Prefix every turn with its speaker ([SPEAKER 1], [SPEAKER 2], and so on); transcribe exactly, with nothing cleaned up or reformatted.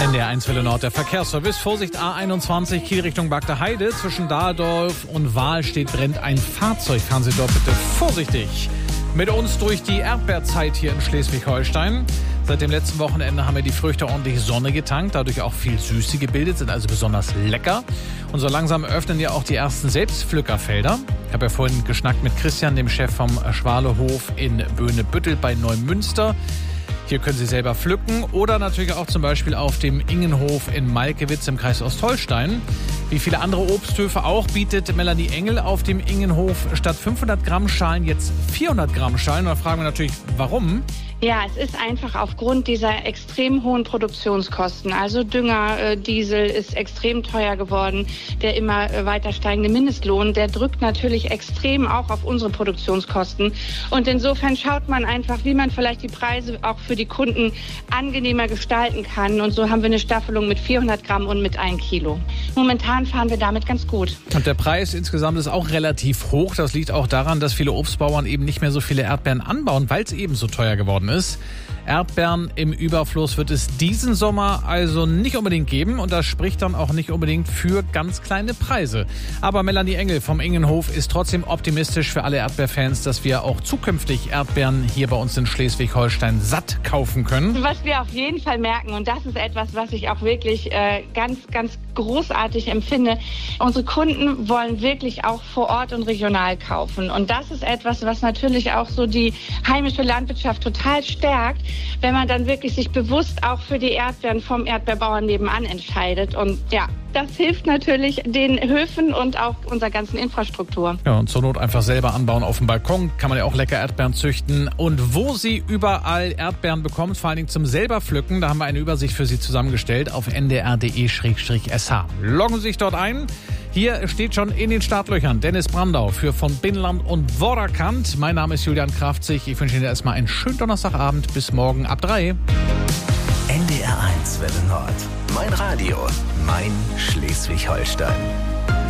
[SPEAKER 1] N D R eins Welle Nord, der Verkehrsservice. Vorsicht A einundzwanzig, Kiel Richtung Bagda-Heide. Zwischen Dahldorf und Wahl steht, brennt ein Fahrzeug. Fahren Sie dort bitte vorsichtig. Mit uns durch die Erdbeerzeit hier in Schleswig-Holstein. Seit dem letzten Wochenende haben wir die Früchte ordentlich Sonne getankt, dadurch auch viel Süße gebildet, sind also besonders lecker. Und so langsam öffnen ja auch die ersten Selbstpflückerfelder. Ich habe ja vorhin geschnackt mit Christian, dem Chef vom Schwalehof in Böhne-Büttel bei Neumünster. Hier können Sie selber pflücken oder natürlich auch zum Beispiel auf dem Ingenhof in Malkewitz im Kreis Ostholstein. Wie viele andere Obsthöfe auch bietet Melanie Engel auf dem Ingenhof statt fünfhundert Gramm Schalen jetzt vierhundert Gramm Schalen. Und da fragen wir natürlich, warum?
[SPEAKER 2] Ja, es ist einfach aufgrund dieser extrem hohen Produktionskosten. Also Dünger, äh, Diesel ist extrem teuer geworden. Der immer äh, weiter steigende Mindestlohn, der drückt natürlich extrem auch auf unsere Produktionskosten. Und insofern schaut man einfach, wie man vielleicht die Preise auch für die Kunden angenehmer gestalten kann. Und so haben wir eine Staffelung mit vierhundert Gramm und mit ein Kilo. Momentan fahren wir damit ganz gut.
[SPEAKER 1] Und der Preis insgesamt ist auch relativ hoch. Das liegt auch daran, dass viele Obstbauern eben nicht mehr so viele Erdbeeren anbauen, weil es eben so teuer geworden ist. Erdbeeren im Überfluss wird es diesen Sommer also nicht unbedingt geben und das spricht dann auch nicht unbedingt für ganz kleine Preise. Aber Melanie Engel vom Ingenhof ist trotzdem optimistisch für alle Erdbeerfans, dass wir auch zukünftig Erdbeeren hier bei uns in Schleswig-Holstein satt kaufen können.
[SPEAKER 2] Was wir auf jeden Fall merken, und das ist etwas, was ich auch wirklich äh, ganz, ganz großartig empfinde, unsere Kunden wollen wirklich auch vor Ort und regional kaufen. Und das ist etwas, was natürlich auch so die heimische Landwirtschaft total stärkt, wenn man dann wirklich sich bewusst auch für die Erdbeeren vom Erdbeerbauern nebenan entscheidet. Und ja, das hilft natürlich den Höfen und auch unserer ganzen Infrastruktur.
[SPEAKER 1] Ja, und zur Not einfach selber anbauen auf dem Balkon. Kann man ja auch lecker Erdbeeren züchten. Und wo Sie überall Erdbeeren bekommt, vor allen Dingen zum selber pflücken, da haben wir eine Übersicht für Sie zusammengestellt auf n d r punkt d e slash s h. Loggen Sie sich dort ein. Hier steht schon in den Startlöchern Dennis Brandau für von Binnland und Vorderkant. Mein Name ist Julian Kraftzig. Ich wünsche Ihnen erstmal einen schönen Donnerstagabend. Bis morgen ab drei.
[SPEAKER 3] N D R eins Welle Nord. Mein Radio. Mein Schleswig-Holstein.